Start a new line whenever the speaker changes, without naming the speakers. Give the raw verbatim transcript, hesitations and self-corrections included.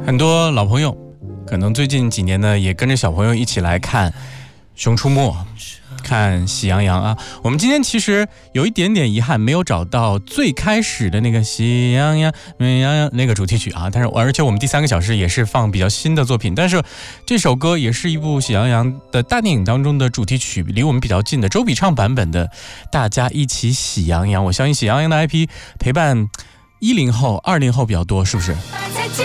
很多老朋友可能最近几年呢也跟着小朋友一起来看熊出没，看喜羊羊啊。我们今天其实有一点点遗憾，没有找到最开始的那个喜羊羊美羊羊那个主题曲啊。但是而且我们第三个小时也是放比较新的作品，但是这首歌也是一部喜羊羊的大电影当中的主题曲，离我们比较近的周笔畅版本的大家一起喜羊羊。我相信喜羊羊的 I P 陪伴一零后二零后比较多，是不是？